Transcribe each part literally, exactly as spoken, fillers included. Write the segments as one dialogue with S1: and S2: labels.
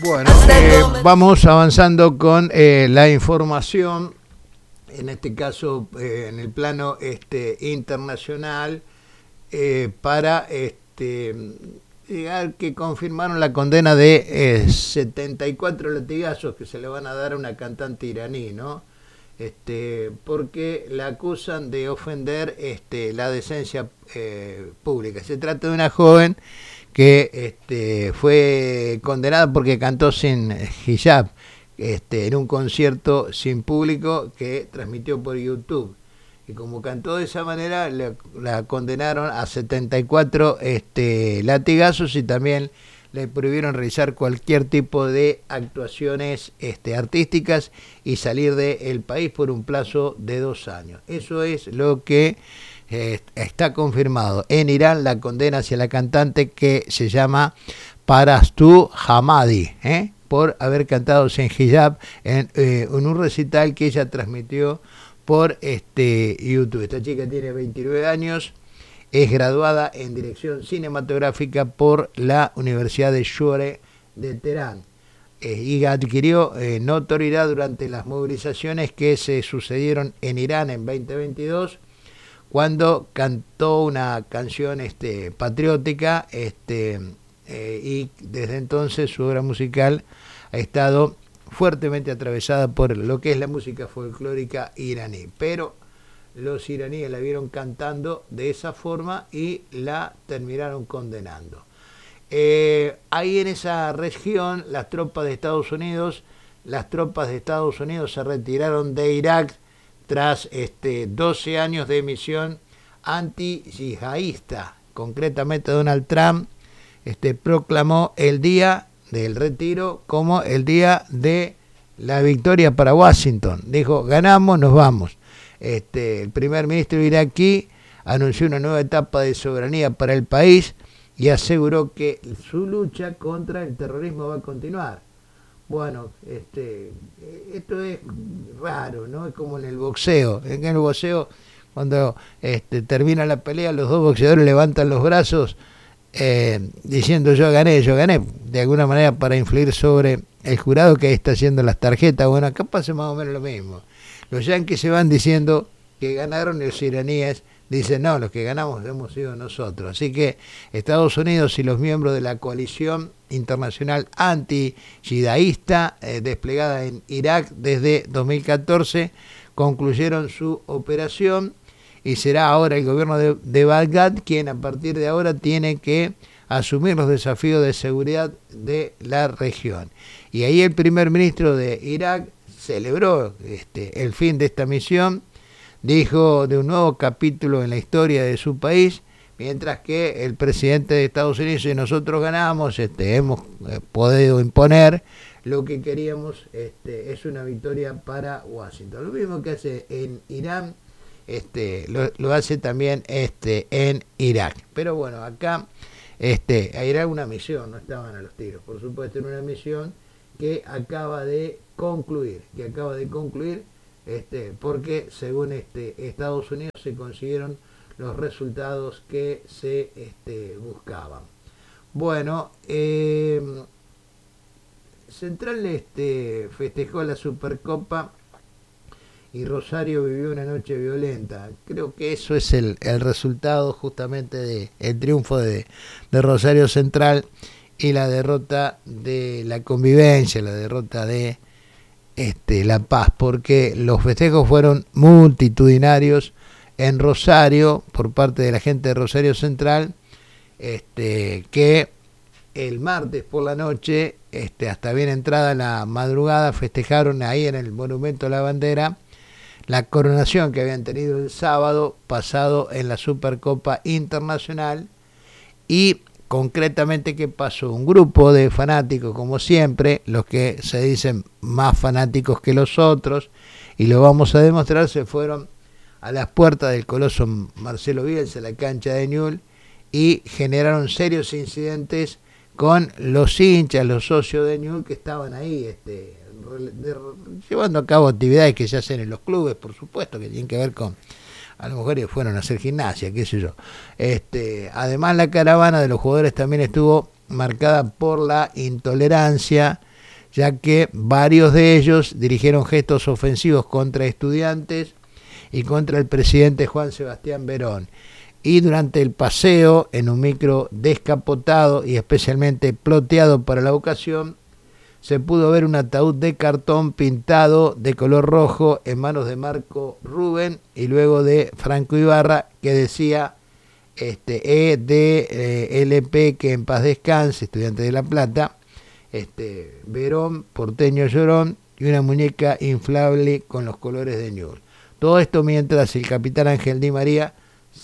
S1: Bueno, eh, vamos avanzando con eh, la información, en este caso eh, en el plano este, internacional, eh, para este, llegar que confirmaron la condena de eh, setenta y cuatro latigazos que se le van a dar a una cantante iraní, ¿no? Este, porque la acusan de ofender este, la decencia eh, pública. Se trata de una joven que este, fue condenada porque cantó sin hijab este, en un concierto sin público que transmitió por YouTube. Y como cantó de esa manera, la, la condenaron a setenta y cuatro este, latigazos y también le prohibieron realizar cualquier tipo de actuaciones este, artísticas y salir del país por un plazo de dos años. Eso es lo que eh, está confirmado. En Irán, la condena hacia la cantante que se llama Parastu Hamadi, ¿eh? por haber cantado sin hijab en, eh, en un recital que ella transmitió por este YouTube. Esta chica tiene veintinueve años, es graduada en dirección cinematográfica por la Universidad de Shore de Teherán eh, y adquirió eh, notoriedad durante las movilizaciones que se sucedieron en Irán en veinte veintidós, cuando cantó una canción este, patriótica este, eh, y desde entonces su obra musical ha estado fuertemente atravesada por lo que es la música folclórica iraní, pero los iraníes la vieron cantando de esa forma y la terminaron condenando. Eh, ahí en esa región, las tropas de Estados Unidos, las tropas de Estados Unidos se retiraron de Irak tras este, doce años de misión anti-yihadista. Concretamente, Donald Trump este, proclamó el día del retiro como el día de la victoria para Washington. Dijo, ganamos, nos vamos. Este, el primer ministro iraquí anunció una nueva etapa de soberanía para el país y aseguró que su lucha contra el terrorismo va a continuar. Bueno, este, esto es raro, ¿no? Es como en el boxeo. En el boxeo, cuando este, termina la pelea, los dos boxeadores levantan los brazos eh, diciendo yo gané, yo gané, de alguna manera para influir sobre el jurado que está haciendo las tarjetas. Bueno, acá pasa más o menos lo mismo. Los yanquis se van diciendo que ganaron y los iraníes dicen no, los que ganamos hemos sido nosotros. Así que Estados Unidos y los miembros de la coalición internacional anti-yidaísta eh, desplegada en Irak desde dos mil catorce concluyeron su operación y será ahora el gobierno de, de Bagdad quien a partir de ahora tiene que asumir los desafíos de seguridad de la región. Y ahí el primer ministro de Irak celebró este, el fin de esta misión, dijo de un nuevo capítulo en la historia de su país, mientras que el presidente de Estados Unidos y nosotros ganamos, este, hemos eh, podido imponer lo que queríamos, este, es una victoria para Washington. Lo mismo que hace en Irán, este, lo, lo hace también este, en Irak. Pero bueno, acá este, era una misión, no estaban a los tiros, por supuesto, era una misión que acaba de concluir, que acaba de concluir, este, porque según este Estados Unidos se consiguieron los resultados que se este, buscaban. Bueno, eh, Central este, festejó la Supercopa y Rosario vivió una noche violenta. Creo que eso es el, el resultado justamente del de, triunfo de, de Rosario Central y la derrota de la Convivencia, la derrota de este, La Paz, porque los festejos fueron multitudinarios en Rosario por parte de la gente de Rosario Central, este, que el martes por la noche, este, hasta bien entrada la madrugada, festejaron ahí en el Monumento a la Bandera la coronación que habían tenido el sábado pasado en la Supercopa Internacional. Y concretamente, ¿qué pasó? Un grupo de fanáticos, como siempre, los que se dicen más fanáticos que los otros, y lo vamos a demostrar, se fueron a las puertas del Coloso Marcelo Bielsa, la cancha de Newell's, y generaron serios incidentes con los hinchas, los socios de Newell's que estaban ahí este, de, de, llevando a cabo actividades que se hacen en los clubes, por supuesto, que tienen que ver con, a lo mejor fueron a hacer gimnasia, qué sé yo. Este, además, la caravana de los jugadores también estuvo marcada por la intolerancia ya que varios de ellos dirigieron gestos ofensivos contra estudiantes y contra el presidente Juan Sebastián Verón. Y durante el paseo en un micro descapotado y especialmente ploteado para la ocasión, se pudo ver un ataúd de cartón pintado de color rojo en manos de Marco Rubén y luego de Franco Ibarra, que decía este, E D L P, que en paz descanse, estudiante de La Plata, este, Verón, porteño llorón, y una muñeca inflable con los colores de Newell's. Todo esto mientras el capitán Ángel Di María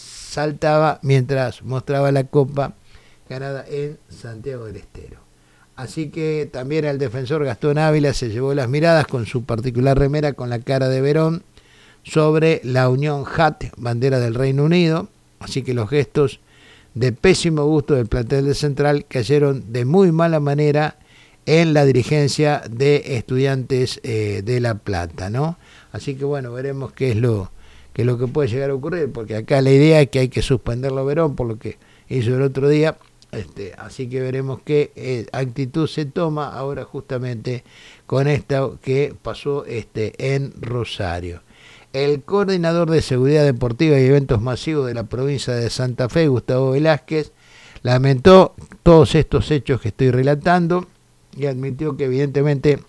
S1: saltaba mientras mostraba la copa ganada en Santiago del Estero. Así que también el defensor Gastón Ávila se llevó las miradas con su particular remera con la cara de Verón sobre la Unión Hat, bandera del Reino Unido. Así que los gestos de pésimo gusto del plantel de Central cayeron de muy mala manera en la dirigencia de Estudiantes eh, de La Plata, ¿no? Así que bueno, veremos qué es lo que, es lo que puede llegar a ocurrir, porque acá la idea es que hay que suspenderlo a Verón por lo que hizo el otro día. Este, así que veremos qué eh, actitud se toma ahora justamente con esto que pasó este, en Rosario. El coordinador de Seguridad Deportiva y Eventos Masivos de la provincia de Santa Fe, Gustavo Velázquez, lamentó todos estos hechos que estoy relatando y admitió que evidentemente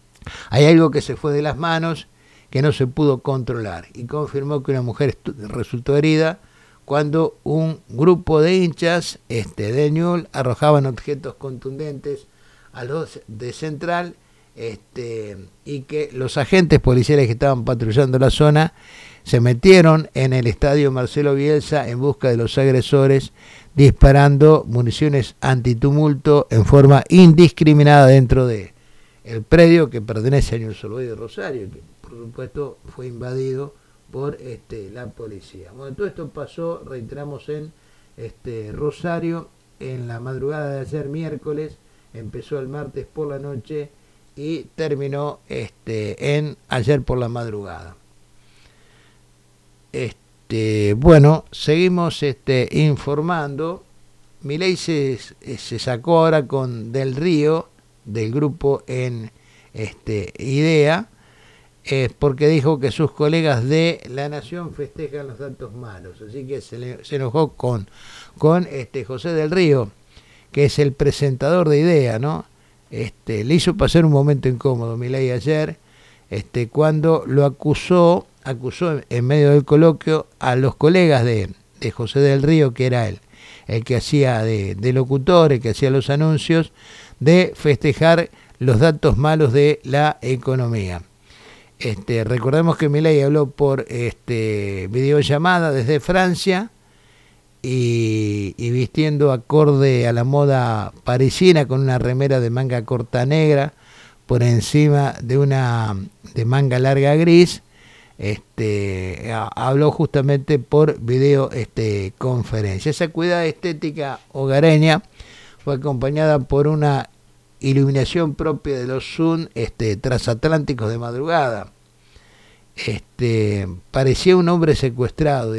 S1: hay algo que se fue de las manos, que no se pudo controlar, y confirmó que una mujer resultó herida cuando un grupo de hinchas este, de Newell's arrojaban objetos contundentes a los de Central, este, y que los agentes policiales que estaban patrullando la zona se metieron en el estadio Marcelo Bielsa en busca de los agresores, disparando municiones antitumulto en forma indiscriminada dentro de el predio que pertenece a Newell's Old Boys de Rosario, que por supuesto fue invadido por este, la policía. Bueno, todo esto pasó, reiteramos, en este, Rosario en la madrugada de ayer miércoles, empezó el martes por la noche y terminó este, en ayer por la madrugada. Este, bueno, seguimos este, informando. Milei se, se sacó ahora con Del Río del grupo en este, IDEA, Eh, porque dijo que sus colegas de La Nación festejan los datos malos, así que se, le, se enojó con, con este José del Río, que es el presentador de IDEA, ¿no? Este, le hizo pasar un momento incómodo Milei ayer, este, cuando lo acusó, acusó en medio del coloquio a los colegas de, de José del Río, que era él, el que hacía de, de locutor, el que hacía los anuncios, de festejar los datos malos de la economía. Este, recordemos que Milei habló por este, videollamada desde Francia y, y vistiendo acorde a la moda parisina, con una remera de manga corta negra por encima de una de manga larga gris. Este, habló justamente por video este, conferencia. Esa cuidada estética hogareña fue acompañada por una iluminación propia de los Zoom este, transatlánticos de madrugada. Este, parecía un hombre secuestrado.